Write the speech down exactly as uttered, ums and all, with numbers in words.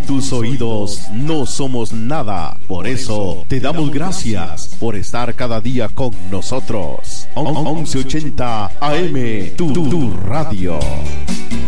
tus oídos no somos nada. Por eso te damos gracias por estar cada día con nosotros. once ochenta A M, tu, tu radio.